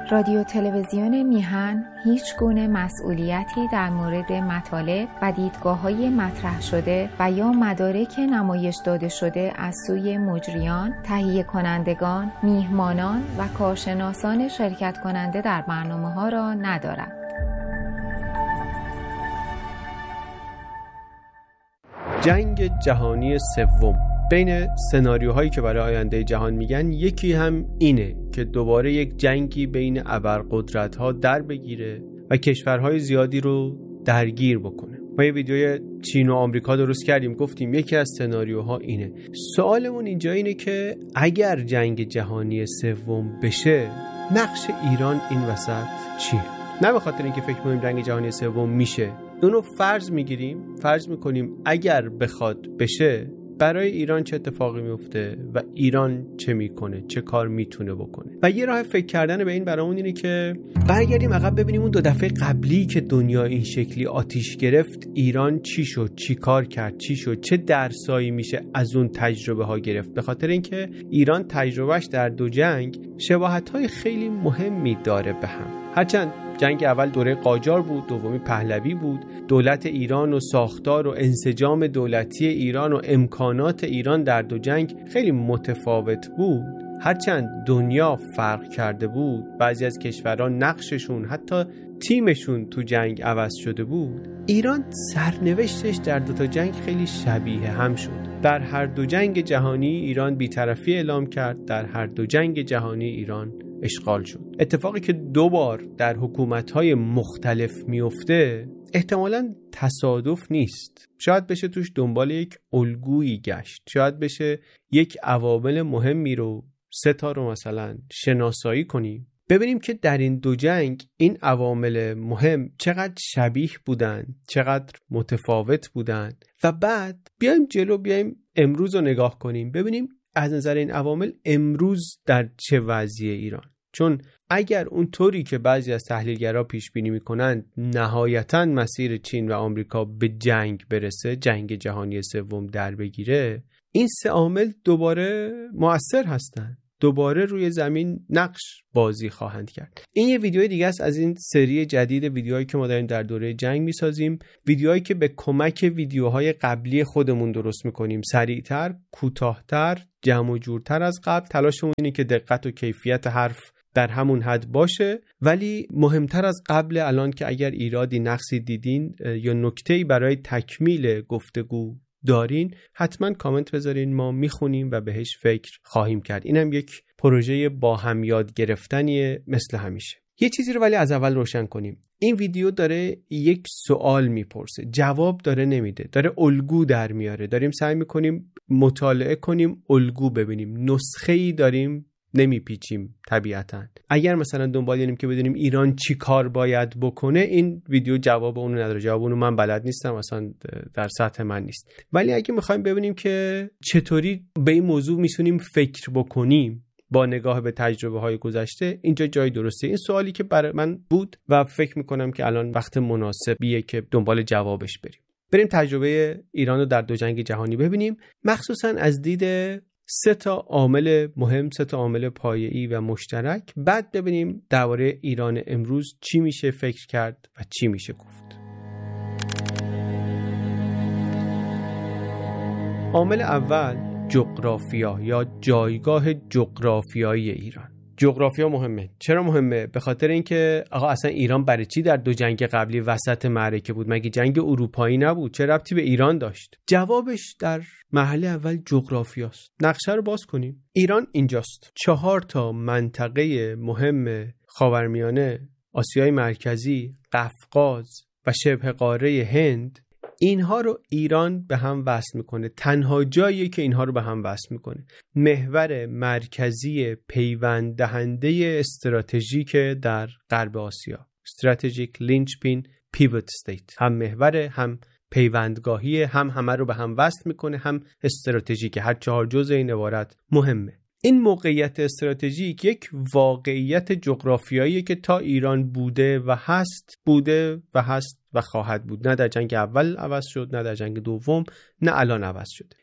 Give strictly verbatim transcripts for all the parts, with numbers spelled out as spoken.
رادیو تلویزیون میهن هیچ گونه مسئولیتی در مورد مطالب و دیدگاه‌های مطرح شده و یا مدارک نمایش داده شده از سوی مجریان، تهیه کنندگان، میهمانان و کارشناسان شرکت کننده در برنامه‌ها را ندارد. جنگ جهانی سوم. بین سناریوهایی که برای آینده جهان میگن یکی هم اینه که دوباره یک جنگی بین ابرقدرت‌ها در بگیره و کشورهای زیادی رو درگیر بکنه. ما یه ویدیوی چین و آمریکا درست کردیم، گفتیم یکی از سناریوها اینه. سوالمون اینجا اینه که اگر جنگ جهانی سوم بشه، نقش ایران این وسط چیه؟ نه به خاطر اینکه فکر کنیم جنگ جهانی سوم میشه، اونو فرض میگیریم، فرض میکنیم اگر بخواد بشه برای ایران چه اتفاقی میفته و ایران چه میکنه، چه کار میتونه بکنه. و یه راه فکر کردن به این برامون اینه که برگردیم عقب، ببینیم اون دو دفعه قبلی که دنیا این شکلی آتیش گرفت، ایران چی شد، چی کار کرد، چی شد، چه درسایی میشه از اون تجربه ها گرفت. به خاطر اینکه ایران تجربهش در دو جنگ شباهت‌های خیلی مهمی داره به هم. هرچند جنگ اول دوره قاجار بود، دومی پهلوی بود. دولت ایران و ساختار و انسجام دولتی ایران و امکانات ایران در دو جنگ خیلی متفاوت بود. هرچند دنیا فرق کرده بود، بعضی از کشورها نقششون، حتی تیمشون تو جنگ عوض شده بود، ایران سرنوشتش در دو تا جنگ خیلی شبیه هم شد. در هر دو جنگ جهانی ایران بی‌طرفی اعلام کرد، در هر دو جنگ جهانی ایران اشغال شد. اتفاقی که دو بار در حکومت‌های مختلف میفته احتمالاً تصادف نیست. شاید بشه توش دنبال یک الگویی گشت، شاید بشه یک عوامل مهمی رو، سه تا رو مثلا شناسایی کنیم، ببینیم که در این دو جنگ این عوامل مهم چقدر شبیه بودن، چقدر متفاوت بودن، و بعد بیایم جلو، بیایم امروز رو نگاه کنیم، ببینیم از نظر این عوامل امروز در چه وضعیه ایران. چون اگر اون طوری که بعضی از تحلیلگرا پیش بینی میکنن نهایتاً مسیر چین و آمریکا به جنگ برسه، جنگ جهانی سوم در بگیره، این سه عامل دوباره مؤثر هستن، دوباره روی زمین نقش بازی خواهند کرد. این یه ویدیوی دیگه است از این سری جدید ویدیوهایی که ما داریم در دوره جنگ میسازیم، ویدیوهایی که به کمک ویدیوهای قبلی خودمون درست میکنیم، سریعتر، کوتاهتر، جمع و جورتر از قبل. تلاشمون اینه که دقت و کیفیت حرف در همون حد باشه، ولی مهمتر از قبل الان که اگر ایرادی، نقصی دیدین یا نکته‌ای برای تکمیل گفتگو دارین، حتما کامنت بذارین، ما میخونیم و بهش فکر خواهیم کرد. اینم یک پروژه با هم یاد گرفتنیه مثل همیشه. یه چیزی رو ولی از اول روشن کنیم. این ویدیو داره یک سوال میپرسه، جواب داره نمیده، داره الگو در میاره. داریم سعی میکنیم مطالعه کنیم، الگو ببینیم، نسخه‌ای داریم نمیپیچیم. طبیعتاً اگر مثلا دنبال اینیم که بدونیم ایران چی کار باید بکنه، این ویدیو جواب اونو نداره. جواب اونو من بلد نیستم، اصلا در سطح من نیست. ولی اگه میخوایم ببینیم که چطوری به این موضوع میتونیم فکر بکنیم با نگاه به تجربه های گذشته، اینجا جای درسته. این سوالی که برای من بود و فکر میکنم که الان وقت مناسبیه که دنبال جوابش بریم. بریم تجربه ایران رو در دو جنگ جهانی ببینیم، مخصوصا از دید سه تا عامل مهم، سه تا عامل پایه‌ای و مشترک. بعد ببینیم درباره ایران امروز چی میشه فکر کرد و چی میشه گفت. عامل اول، جغرافیا یا جایگاه جغرافیایی ایران. جغرافیا مهمه. چرا مهمه؟ به خاطر اینکه آقا اصلا ایران برای چی در دو جنگ قبلی وسط معرکه بود؟ مگه جنگ اروپایی نبود؟ چه ربطی به ایران داشت؟ جوابش در مرحله اول جغرافیاست. نقشه رو باز کنیم. ایران اینجاست. چهار تا منطقه مهم خاورمیانه، آسیای مرکزی، قفقاز و شبه قاره هند، اینها رو ایران به هم وصل میکنه. تنها جایی که اینها رو به هم وصل میکنه، محور مرکزی پیوند دهنده استراتژیک در غرب آسیا، استراتژیک لینچپین پیوت استیت، هم محور، هم پیوندگاهی، هم همه رو به هم وصل میکنه، هم استراتژیک. هر چهار جزء این عبارت مهمه. این موقعیت استراتژیک یک واقعیت جغرافیایی که تا ایران بوده و هست، بوده و هست و خواهد بود. نه در جنگ اول عوض شد، نه در جنگ دوم، نه الان عوض شده.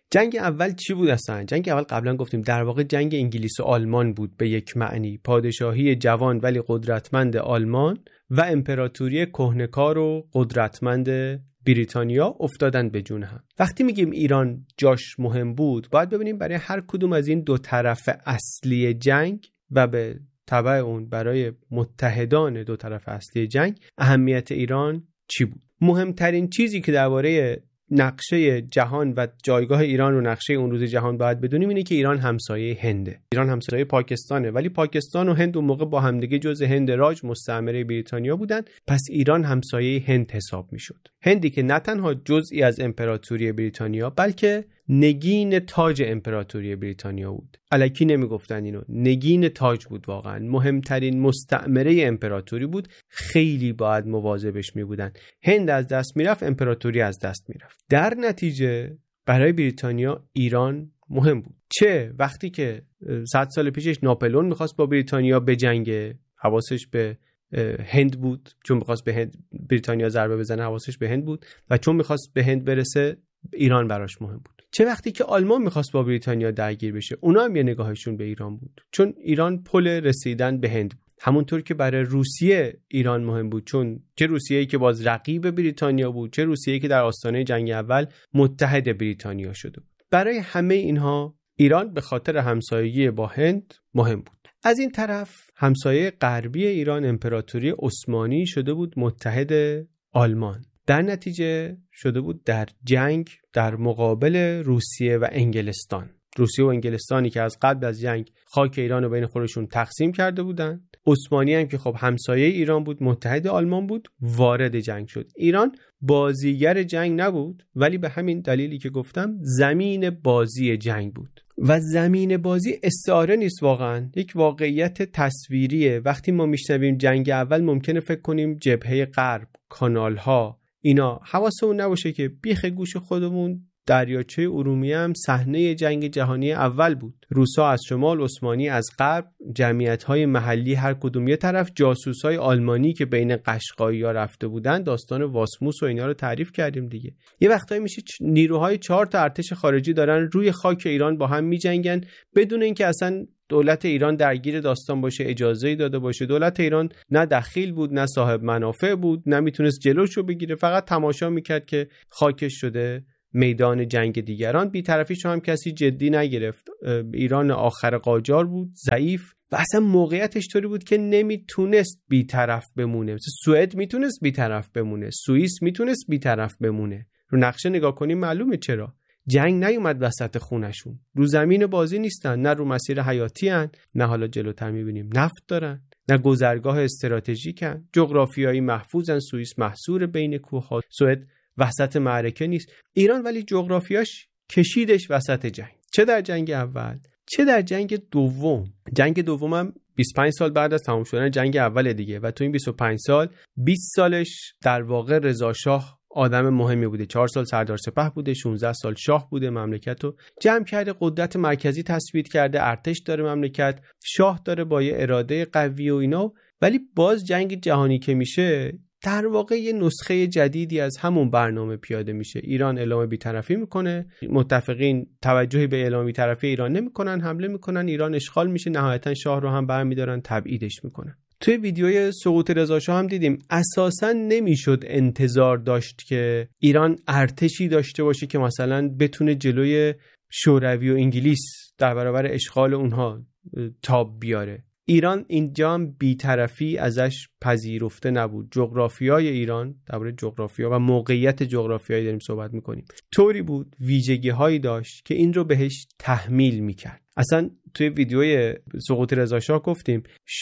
جنگ اول چی بود اصلا؟ جنگ اول قبلا گفتیم در واقع جنگ انگلیس و آلمان بود به یک معنی. پادشاهی جوان ولی قدرتمند آلمان و امپراتوری کهنه‌کار و قدرتمند بریتانیا افتادن به جون هم. وقتی میگیم ایران جاش مهم بود، باید ببینیم برای هر کدوم از این دو طرف اصلی جنگ و به تبع اون برای متحدان دو طرف اصلی جنگ اهمیت ایران چی بود. مهمترین چیزی که درباره نقشه جهان و جایگاه ایران رو نقشه اون روز جهان باید بدونیم اینه که ایران همسایه هنده. ایران همسایه پاکستانه، ولی پاکستان و هند اون موقع با همدیگه جزء هند راج مستعمره بریتانیا بودن، پس ایران همسایه هند حساب میشد. هندی که نه تنها جزئی از امپراتوری بریتانیا بلکه نگین تاج امپراتوری بریتانیا بود. الکی نمیگفتن اینو، نگین تاج بود، واقعا مهمترین مستعمره امپراتوری بود. خیلی باید مواظبش میبودن. هند از دست میرفت، امپراتوری از دست میرفت. در نتیجه برای بریتانیا ایران مهم بود. چه وقتی که صد سال پیشش ناپلئون میخواست با بریتانیا بجنگه، حواسش به هند بود، چون میخواست به هند بریتانیا ضربه بزنه حواسش به هند بود، و چون میخواست به هند برسه ایران براش مهم بود. چه وقتی که آلمان میخواست با بریتانیا درگیر بشه، اونا هم یه نگاهشون به ایران بود، چون ایران پل رسیدن به هند بود. همونطور که برای روسیه ایران مهم بود، چون چه روسیه‌ای که باز رقیب بریتانیا بود، چه روسیه‌ای که در آستانه جنگ اول متحد بریتانیا شده بود. برای همه اینها ایران به خاطر همسایگی با هند مهم بود. از این طرف همسایه غربی ایران امپراتوری عثمانی شده بود متحد آلمان. در نتیجه شده بود در جنگ در مقابل روسیه و انگلستان. روسیه و انگلستانی که از قبل از جنگ خاک ایران رو بین خودشون تقسیم کرده بودن. عثمانی هم که خب همسایه ایران بود، متحد آلمان بود، وارد جنگ شد. ایران بازیگر جنگ نبود، ولی به همین دلیلی که گفتم زمین بازی جنگ بود. و زمین بازی استعاره نیست، واقعا یک واقعیت تصویریه. وقتی ما میشنویم جنگ اول ممکنه فکر کنیم جبهه غرب، کانال‌ها، اینا. حواسمون نباشه که بیخ گوش خودمون دریاچه ارومیه هم صحنه جنگ جهانی اول بود. روسا از شمال، عثمانی از غرب، جمعیت‌های محلی هر کدوم یه طرف. جاسوس‌های آلمانی که بین قشقایی‌ها رفته بودن، داستان واسموس و اینا رو تعریف کردیم دیگه. یه وقتایی میشه نیروهای چهار تا ارتش خارجی دارن روی خاک ایران با هم می‌جنگن بدون اینکه اصلا دولت ایران درگیر داستان باشه، اجازه‌ای داده باشه. دولت ایران نه دخیل بود، نه صاحب منافع بود، نه میتونست جلوشو بگیره، فقط تماشا میکرد که خاکش شده میدان جنگ دیگران. بی‌طرفیش هم کسی جدی نگرفت. ایران آخر قاجار بود، ضعیف، و اصلا موقعیتش طوری بود که نمیتونست بی‌طرف بمونه. مثل سوئد میتونست بی‌طرف بمونه، سوئیس میتونست بی‌طرف بمونه. رو نقشه نگاه کنیم معلومه چرا. جنگ نیومد وسط خونشون. رو زمین بازی نیستن، نه رو مسیر حیاتی هن، نه حالا جلوتر میبینیم نفت دارن، نه گذرگاه استراتژیکن، جغرافیایی محفوظن. سوئیس محصور بین کوه‌ها، سوئد وسط معرکه نیست. ایران ولی جغرافیاش کشیدش وسط جنگ، چه در جنگ اول چه در جنگ دوم. جنگ دوم هم بیست و پنج سال بعد از تمام شدن جنگ اول دیگه، و تو این بیست و پنج سال بیست سالش در واقع رضا شاه آدم مهمی بوده. چهار سال سردار سپه بوده، شانزده سال شاه بوده، مملکتو جمع کرده، قدرت مرکزی تثبیت کرده، ارتش داره مملکت، شاه داره با یه اراده قوی و اینا. ولی باز جنگ جهانی که میشه در واقع یه نسخه جدیدی از همون برنامه پیاده میشه. ایران اعلام بی‌طرفی میکنه، متفقین توجهی به اعلام بی‌طرفی ایران نمیکنن، حمله میکنن، ایران اشغال میشه، نهایتا شاه رو هم برمیدارن، تبعیدش میکنن. توی ویدیوی سقوط رضا شاه هم دیدیم اساساً نمیشد انتظار داشت که ایران ارتشی داشته باشه که مثلا بتونه جلوی شوروی و انگلیس در برابر اشغال اونها تاب بیاره. ایران اینجا هم بی‌طرفی ازش پذیرفته نبود. جغرافیای ایران، درباره جغرافیا و موقعیت جغرافیایی داریم صحبت میکنیم، طوری بود، ویژگی هایی داشت که این رو بهش تحمیل میکرد. اصلا توی ویدیوی سقوط رضا شاه گفتیم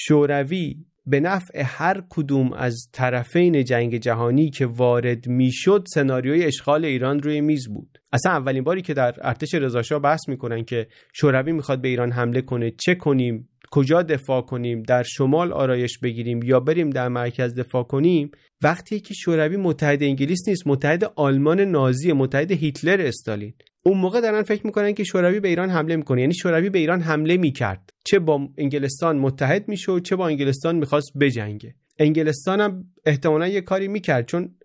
شوروی به نفع هر کدوم از طرفین جنگ جهانی که وارد میشد سناریوی اشغال ایران روی میز بود. اصلا اولین باری که در ارتش رضا شاه بحث میکنن که شوروی میخواد به ایران حمله کنه، چه کنیم، کجا دفاع کنیم، در شمال آرایش بگیریم یا بریم در مرکز دفاع کنیم، وقتی که شوروی متحد انگلیس نیست، متحد آلمان نازی، متحد هیتلر استالین. اون موقع دارن فکر میکنن که شوروی به ایران حمله میکنه، یعنی شوروی به ایران حمله میکرد، چه با انگلستان متحد میشد چه با انگلستان میخواست بجنگه. انگلستان هم احتمالاً یه کاری میکرد، چون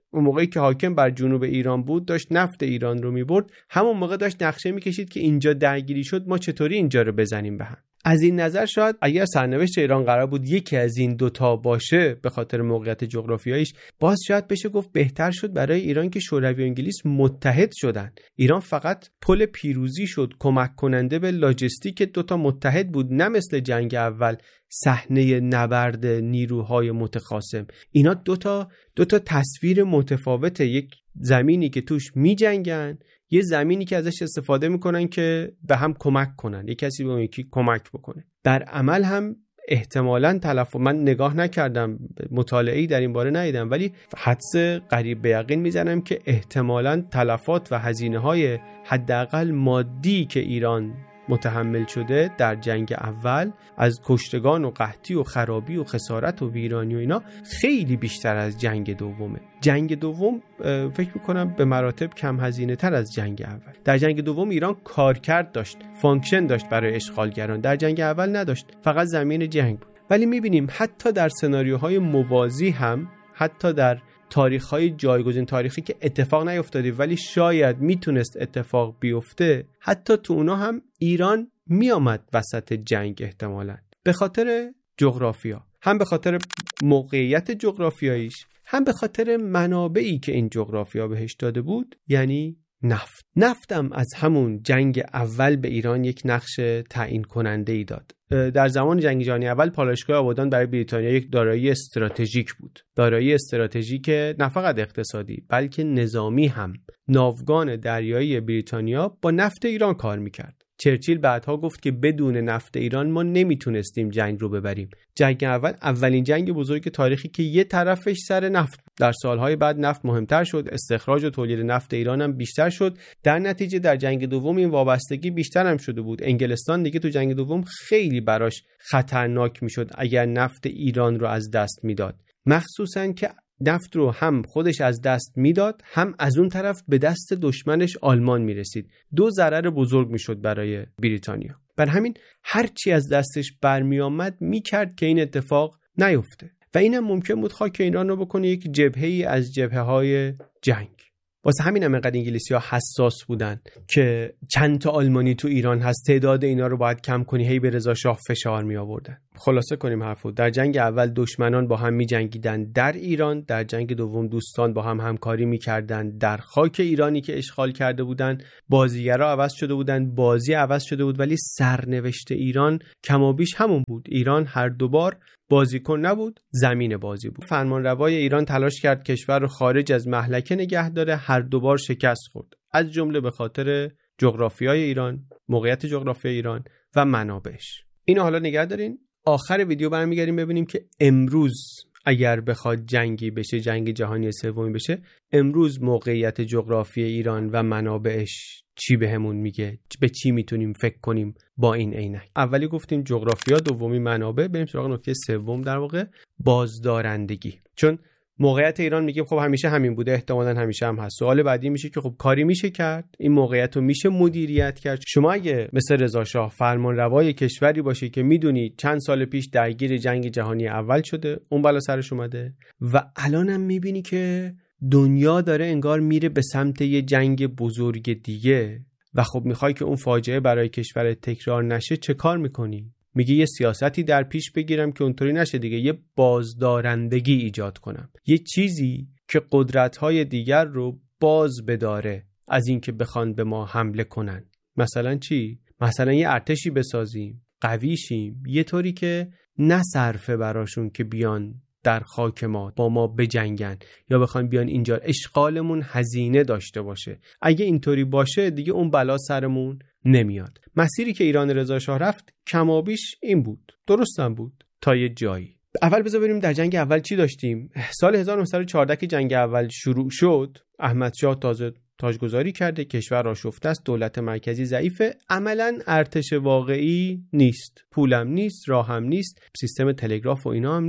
اون موقعی که حاکم بر جنوب ایران بود داشت نفت ایران رو میبرد، همون موقع داشت نقشه میکشید که اینجا درگیری شد، ما چطوری اینجا رو بزنیم به هم. از این نظر شاید اگر سرنوشت ایران قرار بود یکی از این دوتا باشه به خاطر موقعیت جغرافیاییش، باز شاید بشه گفت بهتر شد برای ایران که شوروی و انگلیس متحد شدن. ایران فقط پل پیروزی شد، کمک کننده به لاجستیک دوتا متحد بود، نه مثل جنگ اول صحنه نبرد نیروهای متخاصم. اینا دوتا دوتا تصویر متفاوته، یک زمینی که توش میجنگن، یه زمینی که ازش استفاده میکنن که به هم کمک کنن، یک کسی به اون یکی کمک بکنه. در عمل هم احتمالاً تلف من نگاه نکردم، مطالعه‌ای در این باره ندیدم، ولی حدس قریب به یقین میزنم که احتمالاً تلفات و هزینه‌های حداقل مادی که ایران متحمل شده در جنگ اول از کشتگان و قحطی و خرابی و خسارت و ویرانی و اینا خیلی بیشتر از جنگ دومه. جنگ دوم فکر میکنم به مراتب کم هزینه تر از جنگ اول. در جنگ دوم ایران کارکرد داشت، فانکشن داشت برای اشغالگران، در جنگ اول نداشت، فقط زمین جنگ بود. ولی میبینیم حتی در سناریوهای موازی هم، حتی در تاریخ‌های جایگزین، تاریخی که اتفاق نیفتاده ولی شاید میتونست اتفاق بیفته، حتی تو اونا هم ایران میامد وسط جنگ احتمالاً، به خاطر جغرافیا، هم به خاطر موقعیت جغرافیاییش، هم به خاطر منابعی که این جغرافیا بهش داده بود، یعنی نفت. نفتم از همون جنگ اول به ایران یک نقش تعیین کننده ای داد. در زمان جنگ جهانی اول پالایشگاه آبادان برای بریتانیا یک دارایی استراتژیک بود. دارایی استراتژیک نه فقط اقتصادی بلکه نظامی هم. ناوگان دریایی بریتانیا با نفت ایران کار میکرد. چرچیل بعدها گفت که بدون نفت ایران ما نمیتونستیم جنگ رو ببریم. جنگ اول اولین جنگ بزرگ تاریخی که یه طرفش سر نفت. در سالهای بعد نفت مهمتر شد، استخراج و تولید نفت ایران هم بیشتر شد. در نتیجه در جنگ دوم این وابستگی بیشتر هم شده بود. انگلستان دیگه تو جنگ دوم خیلی براش خطرناک میشد اگر نفت ایران رو از دست میداد. مخصوصاً که نفت رو هم خودش از دست میداد، هم از اون طرف به دست دشمنش آلمان میرسید. دو ضرر بزرگ میشد برای بریتانیا. بر همین هر چی از دستش برمی آمد میکرد که این اتفاق نیفته و اینم ممکن بود خاک ایران رو بکنه یک جبهه‌ای از جبهه‌های جنگ. واسه همین هم اینقدر انگلیسی‌ها حساس بودن که چند تا آلمانی تو ایران هست، تعداد اینا رو باید کم کنی، هی به رضا شاه فشار می آوردن. خلاصه کنیم حرفو، در جنگ اول دشمنان با هم می جنگیدن در ایران، در جنگ دوم دوستان با هم همکاری می کردن در خاک ایرانی که اشغال کرده بودن. بازیگرا عوض شده بودن، بازی عوض شده بود، ولی سرنوشت ایران کمابیش همون بود. ایران هر دوبار بازیکن نبود، زمین بازی بود. فرمانروای ایران تلاش کرد کشور رو خارج از مهلکه نگه داره، هر دوبار شکست خورد، از جمله به خاطر جغرافیای ایران، موقعیت جغرافیای ایران و منابعش. اینو حالا نگه دارین. آخر ویدیو برمیگردیم ببینیم که امروز اگر بخواد جنگی بشه، جنگ جهانی سومی بشه، امروز موقعیت جغرافی ایران و منابعش چی بهمون میگه، به چی میتونیم فکر کنیم با این عینک. اولی گفتیم جغرافیا، دومی منابع، بریم سراغ نکته سوم، در واقع بازدارندگی. چون موقعیت ایران میگیم خب همیشه همین بوده، احتمالاً همیشه هم هست. سوال بعدی میشه که خب کاری میشه کرد، این موقعیت رو میشه مدیریت کرد. شما اگه مثل رضا شاه فرمانروای کشوری باشی که میدونی چند سال پیش درگیر جنگ جهانی اول شده، اون بالا سرش اومده و الانم میبینی که دنیا داره انگار میره به سمت یه جنگ بزرگ دیگه و خب میخوای که اون فاجعه برای کشور تکرار نشه، چه کار میکنی؟ میگه یه سیاستی در پیش بگیرم که اونطوری نشه دیگه، یه بازدارندگی ایجاد کنم، یه چیزی که قدرت‌های دیگر رو باز بداره از اینکه بخوان به ما حمله کنن. مثلا چی؟ مثلا یه ارتشی بسازیم، قوی شیم، یه طوری که نه صرفه براشون که بیان در خاک ما با ما بجنگن یا بخوان بیان اینجا، اشغالمون هزینه داشته باشه. اگه اینطوری باشه دیگه اون بلا سرمون نمیاد. مسیری که ایران رضا شاه رفت کمابیش این بود، درستم بود تا یه جایی. اول بذار بریم در جنگ اول چی داشتیم. سال هزار و نهصد و چهارده که جنگ اول شروع شد، احمد شاه تازه تاجگذاری کرده، کشور آشفته است، دولت مرکزی ضعیفه، عملاً ارتش واقعی نیست، پولم نیست، راهم نیست، سیستم تلگراف و اینا هم نیست.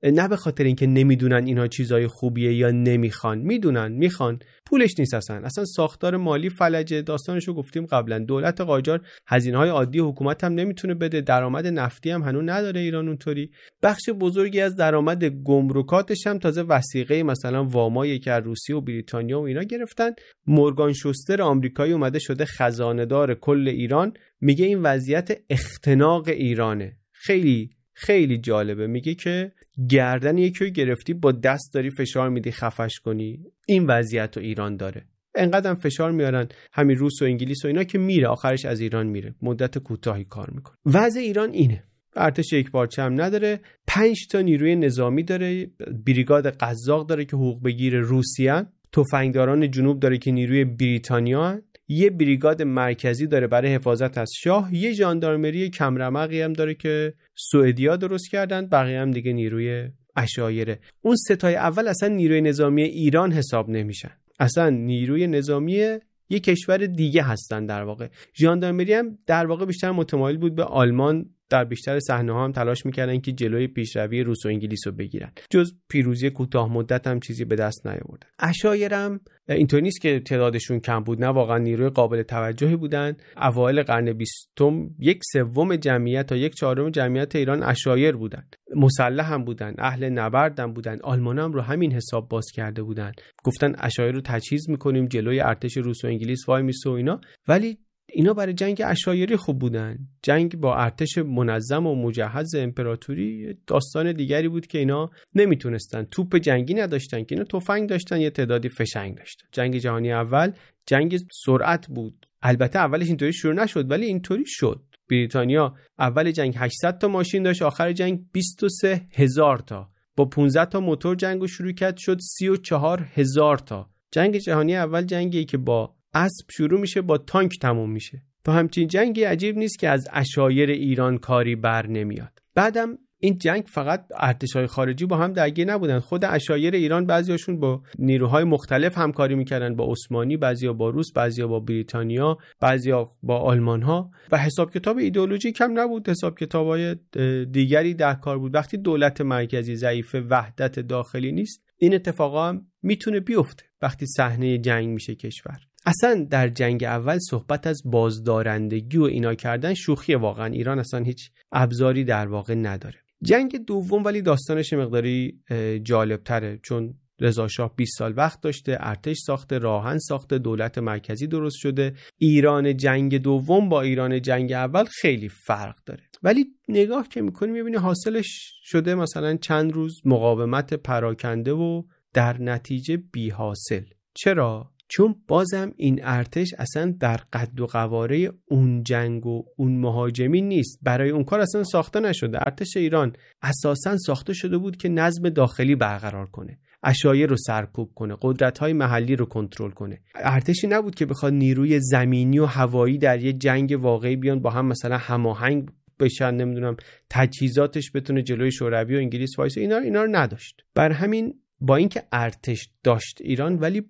نه به خاطر اینکه نمیدونن اینا چیزای خوبیه یا نمیخوان، میدونن میخوان، پولش نیست اصلا اصلا ساختار مالی فلجه. داستانشو گفتیم قبلا، دولت قاجار هزینه‌های عادی حکومت هم نمیتونه بده، درآمد نفتی هم هنوز نداره ایران اونطوری، بخش بزرگی از درآمد گمرکاتش هم تازه وثیقه مثلا وامایی که از روسیه و بریتانیا و اینا گرفتن. مورگان شوستر آمریکایی اومده شده خزانه‌دار کل ایران، میگه این وضعیت اختناق ایرانه. خیلی خیلی جالبه، میگه که گردن یکی رو گرفتی با دست داری فشار میدی خفش کنی. این وضعیت رو ایران داره. انقدرم فشار میارن همین روس و انگلیس و اینا که میره آخرش از ایران میره، مدت کوتاهی کار میکنه. وضع ایران اینه، ارتش یک پارچه هم نداره، پنج تا نیروی نظامی داره، بریگاد قزاق داره که حقوق بگیر روسیه، تفنگداران جنوب داره که نیروی بریتانیا، یه بریگاد مرکزی داره برای حفاظت از شاه، یه ژاندارمری کمرمقی هم داره که سوئدیا درست کردن، بقیه هم دیگه نیروی عشایره. اون ستای اول اصلا نیروی نظامی ایران حساب نمیشن، اصلا نیروی نظامی یه کشور دیگه هستن. در واقع ژاندارمری هم در واقع بیشتر متمایل بود به آلمان، در بیشتر صحنه‌ها هم تلاش می‌کردن که جلوی پیشروی روس و انگلیس رو بگیرن، جز پیروزی کوتاه مدت هم چیزی به دست نیاوردن. عشایرم اینطور نیست که تعدادشون کم بود، نه واقعا نیروی قابل توجهی بودن. اوایل قرن بیستم یک سوم جمعیت تا یک چهارم جمعیت ایران عشایر بودن، مسلح هم بودن، اهل نبرد هم بودن. آلمان‌ها هم رو همین حساب باز کرده بودن، گفتن عشایر رو تجهیز می‌کنیم جلوی ارتش روس و انگلیس وای میسه و اینا، ولی اینا برای جنگ عشایری خوب بودن. جنگ با ارتش منظم و مجهز امپراتوری داستان دیگری بود که اینا نمیتونستن، توپ جنگی نداشتن که اینا تفنگ داشتن، یه تعدادی فشنگ داشتن. جنگ جهانی اول جنگ سرعت بود، البته اولش اینطوری شروع نشد ولی اینطوری شد. بریتانیا اول جنگ هشتصد تا ماشین داشت، آخر جنگ بیست و سه هزار تا، با پانزده تا موتور جنگو شروع کرد شد سی و چهار هزار تا. جنگ جهانی اول جنگی که با اسب شروع میشه با تانک تموم میشه. تو همچین جنگی عجیب نیست که از عشایر ایران کاری بر نمیاد. بعدم این جنگ فقط ارتش‌های خارجی با هم درگیر نبودن، خود عشایر ایران بعضیاشون با نیروهای مختلف همکاری میکردن، با عثمانی، بعضیا با روس، بعضیا با بریتانیا، بعضیا با آلمان‌ها، و حساب کتاب ایدئولوژی کم نبود، حساب کتاب‌های دیگری در کار بود. وقتی دولت مرکزی ضعیف، وحدت داخلی نیست، این اتفاقا هم میتونه بیفته وقتی صحنه جنگ میشه کشور. اصلا در جنگ اول صحبت از بازدارندگی و اینا کردن شوخی، واقعا ایران اصلا هیچ ابزاری در واقع نداره. جنگ دوم ولی داستانش مقداری جالب تره، چون رضا شاه بیست سال وقت داشته، ارتش ساخته، راهن ساخته، دولت مرکزی درست شده. ایران جنگ دوم با ایران جنگ اول خیلی فرق داره، ولی نگاه که میکنی میبینی حاصلش شده مثلا چند روز مقاومت پراکنده و در نتیجه بی حاصل. چرا؟ چون بازم این ارتش اصلا در قد و قواره اون جنگ و اون مهاجمی نیست، برای اون کار اصلا ساخته نشده. ارتش ایران اساسا ساخته شده بود که نظم داخلی برقرار کنه، عشایر رو سرکوب کنه، قدرت‌های محلی رو کنترل کنه. ارتشی نبود که بخواد نیروی زمینی و هوایی در یه جنگ واقعی بیان با هم مثلا هماهنگ بشن، نمیدونم تجهیزاتش بتونه جلوی شوروی و انگلیس وایسه. اینا اینا رو نداشت. بر همین با اینکه ارتش داشت ایران، ولی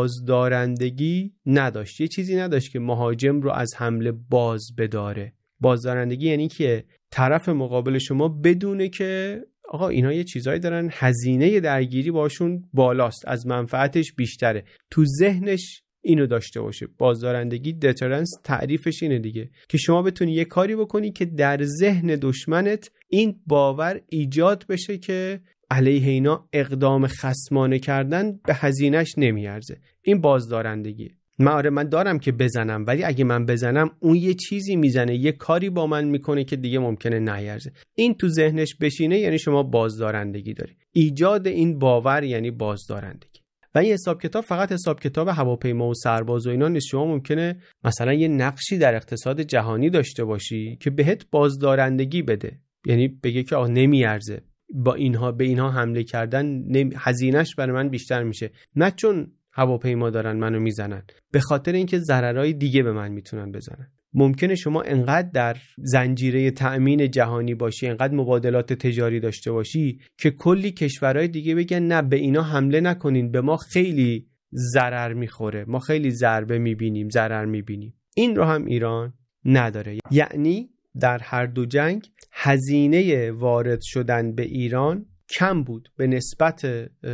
بازدارندگی نداشت. یه چیزی نداشت که مهاجم رو از حمله باز بداره. بازدارندگی یعنی که طرف مقابل شما بدونه که آقا اینا یه چیزایی دارن، هزینه درگیری باشون بالاست، از منفعتش بیشتره، تو ذهنش اینو داشته باشه. بازدارندگی، دترنس، تعریفش اینه دیگه، که شما بتونی یه کاری بکنی که در ذهن دشمنت این باور ایجاد بشه که علیه اینا اقدام خصمانه کردن به هزینه‌اش نمیارزه. این بازدارندگی. من آره من دارم که بزنم، ولی اگه من بزنم اون یه چیزی میزنه، یه کاری با من میکنه که دیگه ممکنه نیارزه. این تو ذهنش بشینه یعنی شما بازدارندگی داری. ایجاد این باور یعنی بازدارندگی. و این حساب کتاب فقط حساب کتاب هواپیما و سرباز و اینا نیست. شما ممکنه مثلا یه نقشی در اقتصاد جهانی داشته باشی که بهت بازدارندگی بده، یعنی بگه که آقا نمیارزه با اینها به اینها حمله کردن، هزینه‌اش برای من بیشتر میشه، نه چون هواپیما دارن منو میزنن، به خاطر اینکه ضررهای دیگه به من میتونن بزنن. ممکنه شما انقدر در زنجیره تأمین جهانی باشی، انقدر مبادلات تجاری داشته باشی که کلی کشورهای دیگه بگن نه به اینا حمله نکنین، به ما خیلی ضرر میخوره، ما خیلی ضربه میبینیم، ضرر میبینیم. این رو هم ایران نداره. یعنی در هر دو جنگ هزینه وارد شدن به ایران کم بود به نسبت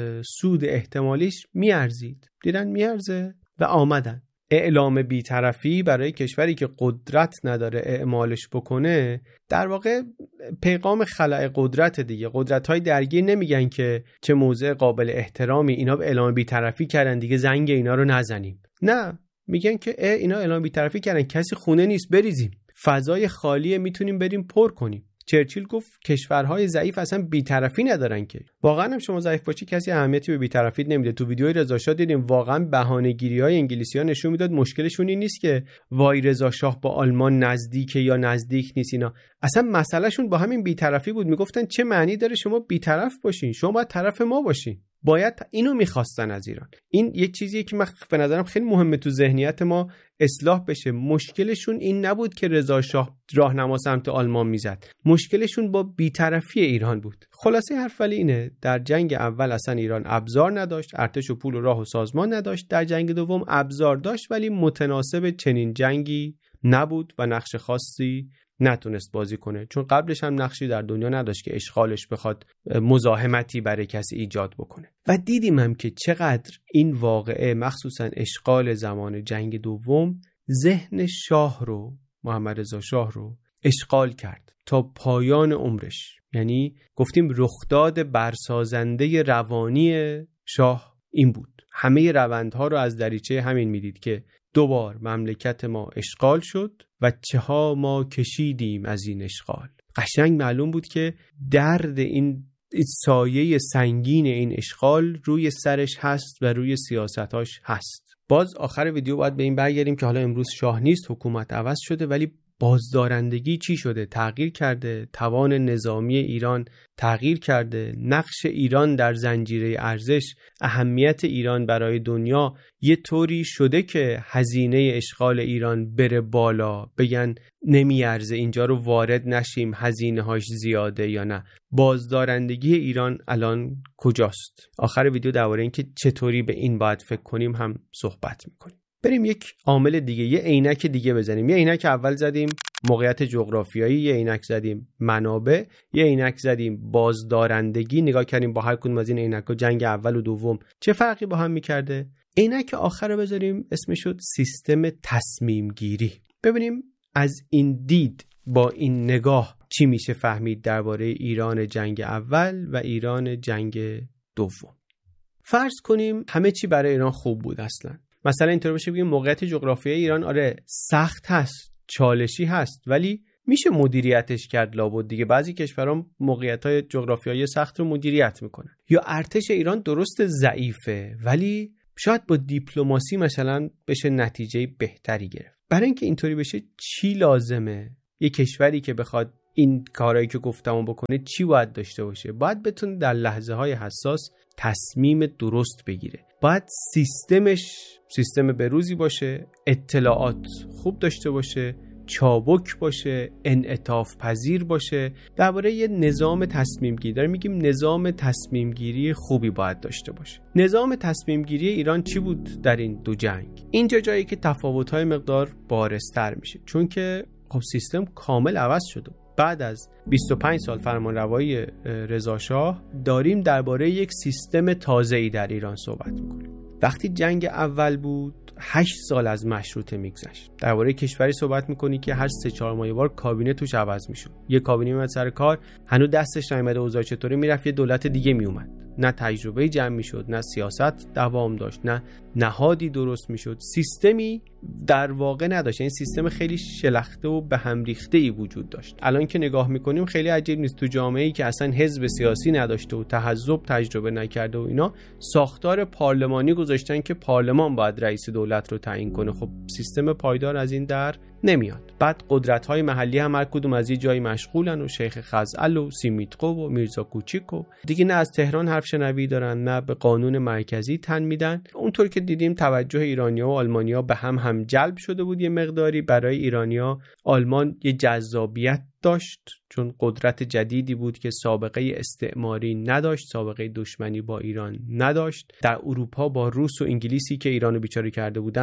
سود احتمالیش میارزید. دیدن میارزه و آمدن. اعلام بی‌طرفی برای کشوری که قدرت نداره اعمالش بکنه در واقع پیغام خلأ قدرت دیگه. قدرت‌های درگیر نمیگن که چه موضع قابل احترامی، اینا به اعلام بی‌طرفی کردن دیگه زنگ اینا رو نزنیم. نه، میگن که اینا اعلام بی‌طرفی کردن، کسی خونه نیست بریزیم، فضای خالیه میتونیم بریم پر کنیم. چرچیل گفت کشورهای ضعیف اصلا بی‌طرفی ندارن که. واقعا هم شما ضعیف باشی کسی اهمیتی به بی‌طرفیت نمیده. تو ویدیوی رضا شاه دیدیم واقعا بهانه‌گیری‌های انگلیسی‌ها نشون میداد مشکلشون این نیست که وای رضا شاه با آلمان نزدیکه یا نزدیک نیست، اینا اصلا مسئلهشون با همین بی‌طرفی بود. میگفتن چه معنی داره شما بی‌طرف باشین، شما باید طرف ما باشین. باید اینو میخواستن از ایران. این یک چیزیه که من به نظرم خیلی مهمه تو ذهنیت ما اصلاح بشه. مشکلشون این نبود که رضا شاه راهنما سمت آلمان میزد، مشکلشون با بی‌طرفی ایران بود. خلاصه حرف ولی اینه، در جنگ اول اصلا ایران ابزار نداشت، ارتش و پول و راه و سازمان نداشت. در جنگ دوم ابزار داشت ولی متناسب چنین جنگی نبود و نقش خاصی نتونست بازی کنه، چون قبلش هم نقشی در دنیا نداشت که اشغالش بخواد مزاحمتی برای کسی ایجاد بکنه. و دیدیم هم که چقدر این واقعه مخصوصا اشغال زمان جنگ دوم ذهن شاه رو، محمد رضا شاه رو اشغال کرد تا پایان عمرش. یعنی گفتیم رخداد برسازنده روانی شاه این بود. همه روندها رو از دریچه همین میدید که دوبار مملکت ما اشغال شد و چه ها ما کشیدیم از این اشغال. قشنگ معلوم بود که درد این سایه سنگین این اشغال روی سرش هست و روی سیاستاش هست. باز آخر ویدیو باید به این برگردیم که حالا امروز شاه نیست، حکومت عوض شده، ولی بازدارندگی چی شده؟ تغییر کرده. توان نظامی ایران تغییر کرده. نقش ایران در زنجیره ارزش، اهمیت ایران برای دنیا یه طوری شده که هزینه اشغال ایران بره بالا، بگن نمیارزه اینجا رو وارد نشیم، هزینه هاش زیاده یا نه. بازدارندگی ایران الان کجاست؟ آخر ویدیو درباره این که چطوری به این باید فکر کنیم هم صحبت میکنیم. بریم یک عامل دیگه، یه عینک دیگه بزنیم. یه عینک اول زدیم موقعیت جغرافیایی، یه عینک زدیم منابع، یه عینک زدیم بازدارندگی. نگاه کردیم با هر کدوم از این عینک‌ها جنگ اول و دوم چه فرقی با هم می‌کرده. عینک آخر رو بذاریم اسمش شد سیستم تصمیم گیری. ببینیم از این دید با این نگاه چی میشه فهمید درباره ایران جنگ اول و ایران جنگ دوم. فرض کنیم همه چی برای ایران خوب بود اصلا. مثلا اینطور بشه بگیم موقعیت جغرافیایی ایران آره سخت هست، چالشی هست، ولی میشه مدیریتش کرد لابد دیگه. بعضی کشورها موقعیت‌های جغرافیایی سخت رو مدیریت میکنن. یا ارتش ایران درست ضعیفه ولی شاید با دیپلماسی مثلا بشه نتیجه بهتری گرفت. برای اینکه اینطوری بشه چی لازمه؟ یه کشوری که بخواد این کارهایی که گفتم بکنه چی باید داشته باشه؟ باید بتونه در لحظه‌های حساس تصمیم درست بگیره. باید سیستمش سیستم بروزی باشه، اطلاعات خوب داشته باشه، چابک باشه، انعطاف پذیر باشه. درباره یه نظام تصمیم گیری داریم میگیم نظام تصمیم گیری خوبی باید داشته باشه. نظام تصمیم گیری ایران چی بود در این دو جنگ؟ اینجا جایی که تفاوت‌های مقدار بارزتر میشه، چون که خب سیستم کامل عوض شده. بعد از بیست و پنج سال فرمانروایی رضا شاه داریم درباره یک سیستم تازه‌ای در ایران صحبت میکنیم. وقتی جنگ اول بود هشت سال از مشروطه میگذشت. درباره کشوری صحبت میکنی که هر سه چهار ماه بار کابینه توش عوض میشد. یه کابینه میاد سر کار، هنوز دستش نیامده اوضاع چطوره، میرفت یه دولت دیگه میومد. نه تجربه جمع میشد، نه سیاست دوام داشت، نه نهادی درست میشد، سیستمی در واقع نداشت. این سیستم خیلی شلخته و به هم ریخته ای وجود داشت. الان که نگاه میکنیم خیلی عجیب نیست تو جامعه‌ای که اصلا حزب سیاسی نداشته و تحزب تجربه نکرده و اینا ساختار پارلمانی گذاشتن که پارلمان باید رئیس دولت رو تعیین کنه. خب سیستم پایدار از این در نمیاد. بعد قدرت‌های محلی هم هر کدوم از یه جایی مشغولن و شیخ خزعل و سیمیتقو و میرزا کوچیک و دیگه نه از تهران حرف شنوی دارن نه به قانون مرکزی تن میدن. اونطور که دیدیم توجه ایرانیا و آلمانیا به هم هم جلب شده بود. یه مقداری برای ایرانیا آلمان یه جذابیت داشت چون قدرت جدیدی بود که سابقه استعماری نداشت، سابقه دشمنی با ایران نداشت. در اروپا با روس و انگلیسی که ایرانو بیچاره کرده بودن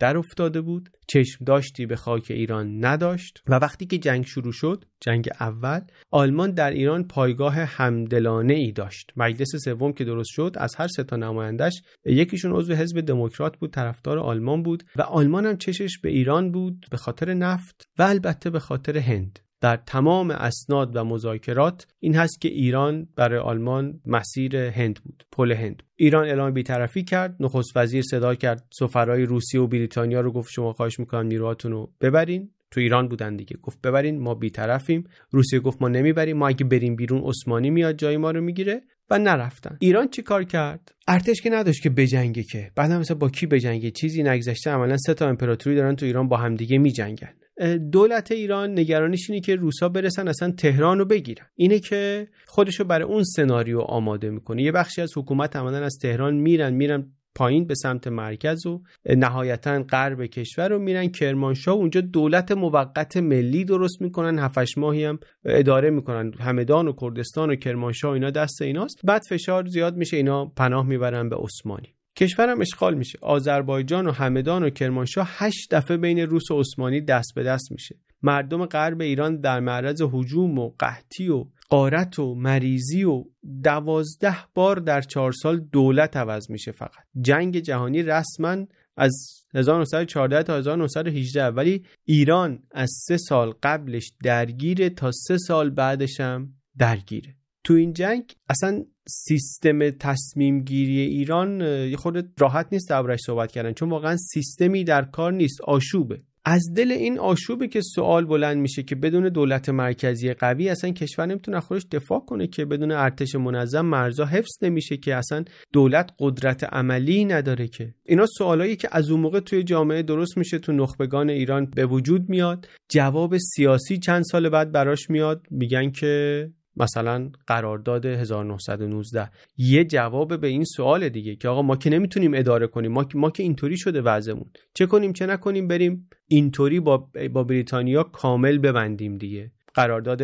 در افتاده بود، چشم داشتی به خاک ایران نداشت و وقتی که جنگ شروع شد، جنگ اول، آلمان در ایران پایگاه همدلانه ای داشت. مجلس سوم که درست شد، از هر سه تا نمایندش یکیشون عضو حزب دموکرات بود، طرفدار آلمان بود و آلمان هم چشش به ایران بود به خاطر نفت و البته به خاطر هند. در تمام اسناد و مذاکرات این هست که ایران برای آلمان مسیر هند بود، پل هند. ایران اعلام بی‌طرفی کرد، نخست وزیر صدا کرد سفرای روسیه و بریتانیا رو، گفت شما خواهش می‌کنم نیروهاتون رو ببرین. تو ایران بودن دیگه، گفت ببرین، ما بی‌طرفیم. روسیه گفت ما نمیبریم، ما اگه بریم بیرون عثمانی میاد جای ما رو میگیره و نرفتن. ایران چی کار کرد؟ ارتش که نداشت که بجنگه، که بعدم مثلا با کی بجنگه؟ چیزی نگذشته، عملاً سه تا امپراتوری دارن تو ایران با همدیگه میجنگن. دولت ایران نگرانیش اینه که روسا برسن اصلا تهران رو بگیرن، اینه که خودشو برای اون سناریو آماده میکنه. یه بخشی از حکومت عملاً از تهران میرن میرن پایین به سمت مرکز و نهایتاً غرب کشور رو میرن کرمانشاه، اونجا دولت موقت ملی درست میکنن، هفت هشت ماهی هم اداره میکنن. همدان و کردستان و کرمانشاه اینا دست ایناست. بعد فشار زیاد میشه، اینا پناه میبرن به عثمانی. کشورم اشغال میشه. آذربایجان و همدان و کرمانشاه هشت دفعه بین روس و عثمانی دست به دست میشه. مردم غرب ایران در معرض هجوم و قحطی و غارت و مریضی و دوازده بار در چهار سال دولت عوض میشه. فقط جنگ جهانی رسما از هزار و نهصد و چهارده تا هزار و نهصد و هجده، ولی ایران از سه سال قبلش درگیره تا سه سال بعدش هم درگیره. تو این جنگ اصلا سیستم تصمیم گیری ایران یه خورده راحت نیست دربارش صحبت کردن، چون واقعا سیستمی در کار نیست، آشوبه. از دل این آشوبه که سوال بلند میشه که بدون دولت مرکزی قوی اصلا کشور نمیتونه خودش دفاع کنه، که بدون ارتش منظم مرزا حفظ نمیشه، که اصلا دولت قدرت عملی نداره. که اینا سوالایی که از اون موقع توی جامعه درست میشه، تو نخبگان ایران به وجود میاد. جواب سیاسی چند سال بعد براش میاد، میگن که مثلا قرارداد هزار و نهصد و نوزده یه جواب به این سوال دیگه، که آقا ما که نمیتونیم اداره کنیم، ما ما که اینطوری شده وضعمون، چه کنیم چه نکنیم، بریم اینطوری با با بریتانیا کامل ببندیم دیگه. قرارداد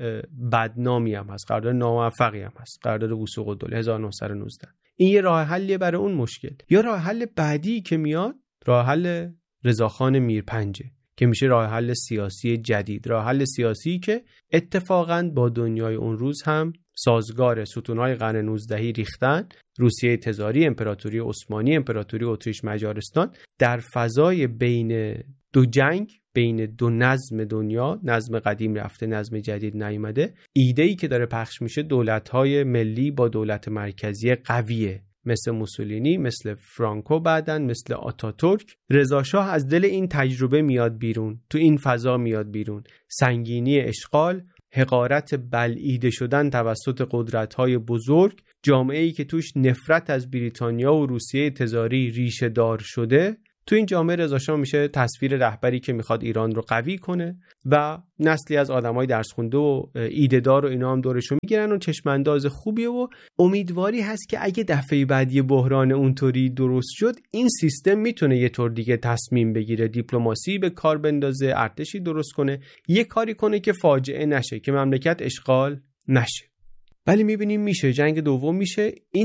بدنامی هم هست، قرارداد ناموفقی هم هست، قرارداد وثوق الدوله هزار و نهصد و نوزده. این یه راه حلیه برای اون مشکل. یا راه حل بعدی که میاد، راه حل رضاخان میرپنجه، که میشه راه حل سیاسی جدید. راه حل سیاسی که اتفاقاً با دنیای اون روز هم سازگار. ستونهای قرن نوزدهی ریختن، روسیه تزاری، امپراتوری عثمانی، امپراتوری اتریش مجارستان، در فضای بین دو جنگ، بین دو نظم دنیا، نظم قدیم رفته، نظم جدید نیامده. ایده‌ای که داره پخش میشه دولت‌های ملی با دولت مرکزی قویه، مثل موسولینی، مثل فرانکو، بعدن مثل آتاتورک. رضا شاه از دل این تجربه میاد بیرون، تو این فضا میاد بیرون. سنگینی اشغال، حقارت بلعیده شدن توسط قدرت‌های بزرگ، جامعه‌ای که توش نفرت از بریتانیا و روسیه تزاری ریشه دار شده. تو این جامعه رضا شاه میشه تصویر رهبری که میخواد ایران رو قوی کنه و نسلی از آدمای درس خونده و ایده‌دار و اینا هم دورشو میگیرن و چشم انداز خوبیه و امیدواری هست که اگه دفعه بعدی بحران اونطوری درست شد، این سیستم میتونه یه طور دیگه تصمیم بگیره، دیپلماسی به کار بندازه، ارتشی درست کنه، یه کاری کنه که فاجعه نشه، که مملکت اشغال نشه. ولی میبینیم میشه، جنگ دوم میشه. این